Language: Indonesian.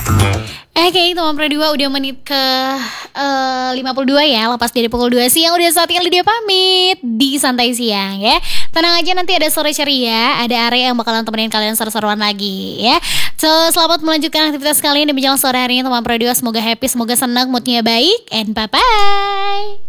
Oke, teman Pro 2 udah menit ke 52 ya. Lepas dari pukul 2 siang udah saatnya Lydia pamit di Santai Siang ya. Tenang aja, nanti ada sore ceria, ada Are yang bakalan temenin kalian seru-seruan lagi ya. So, selamat melanjutkan aktivitas kalian di menjelang sore hari ini teman Pro 2. Semoga happy, semoga senang, moodnya baik, and bye-bye.